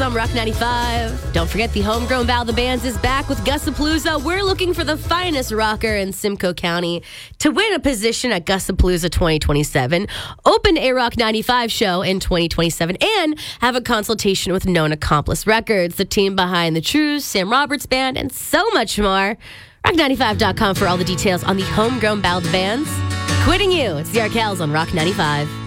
on Rock 95. Don't forget the Homegrown Battle of the Bands is back with Gustapalooza. We're looking for the finest rocker in Simcoe County to win a position at Gustapalooza 2027, open a Rock 95 show in 2027, and have a consultation with Known Accomplice Records, the team behind the Trues, Sam Roberts Band, and so much more. Rock95.com for all the details on the Homegrown Battle of the Bands. Quitting You. It's the Arkells on Rock 95.